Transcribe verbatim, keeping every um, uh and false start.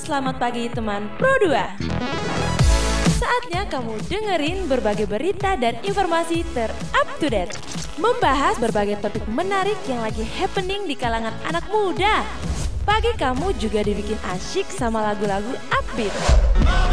selamat pagi teman Pro dua. Saatnya kamu dengerin berbagai berita dan informasi ter-up to date. Membahas berbagai topik menarik yang lagi happening di kalangan anak muda. Pagi kamu juga dibikin asyik sama lagu-lagu upbeat.